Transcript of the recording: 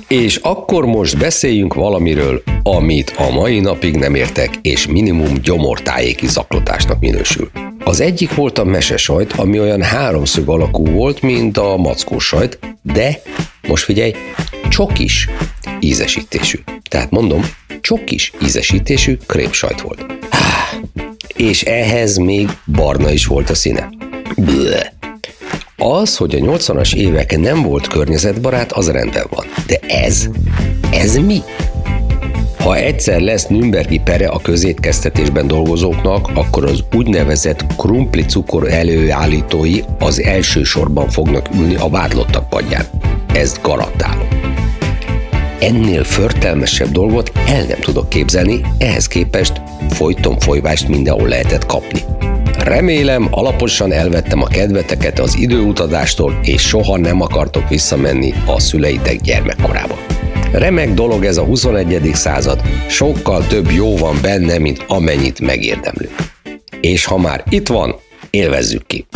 És akkor most beszéljünk valamiről, amit a mai napig nem értek, és minimum gyomortájéki zaklatásnak minősül. Az egyik volt a mesesajt, ami olyan háromszög alakú volt, mint a mackós sajt, de, most figyelj, csokis ízesítésű. Tehát mondom, csokis ízesítésű krémsajt volt. És ehhez még barna is volt a színe. Bleh. Az, hogy a 80-as évek nem volt környezetbarát, az rendben van. De ez mi? Ha egyszer lesz nürnbergi pere a közétkeztetésben dolgozóknak, akkor az úgynevezett krumpli cukor előállítói az első sorban fognak ülni a vádlottak padján. Ezt garantálom. Ennél förtelmesebb dolgot el nem tudok képzelni, ehhez képest folyton folyvást mindenhol lehetett kapni. Remélem, alaposan elvettem a kedveteket az időutazástól, és soha nem akartok visszamenni a szüleitek gyermekkorába. Remek dolog ez a 21. század, sokkal több jó van benne, mint amennyit megérdemlünk. És ha már itt van, élvezzük ki!